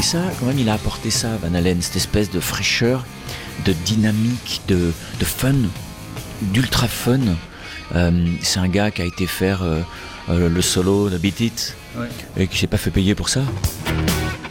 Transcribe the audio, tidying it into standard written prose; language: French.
ça, quand même, il a apporté ça, Van Halen, cette espèce de fraîcheur, de dynamique, de fun, d'ultra fun. C'est un gars qui a été faire le solo de Beat It, et qui s'est pas fait payer pour ça.